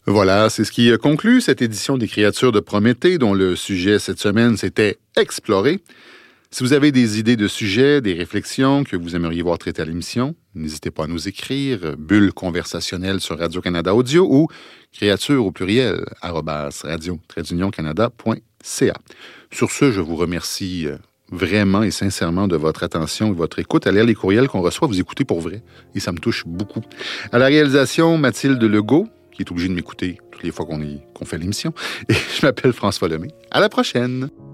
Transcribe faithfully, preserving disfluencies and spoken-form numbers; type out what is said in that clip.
Voilà, c'est ce qui conclut cette édition des Créatures de Prométhée, dont le sujet cette semaine, c'était « Explorer ». Si vous avez des idées de sujets, des réflexions que vous aimeriez voir traitées à l'émission, n'hésitez pas à nous écrire, bulle conversationnelle sur Radio-Canada Audio ou créature au pluriel, arobase radio-canada point c a. Sur ce, je vous remercie vraiment et sincèrement de votre attention et votre écoute. À lire les courriels qu'on reçoit, vous écoutez pour vrai, et ça me touche beaucoup. À la réalisation, Mathilde Legault, qui est obligée de m'écouter toutes les fois qu'on, est, qu'on fait l'émission, et je m'appelle François Lemay. À la prochaine!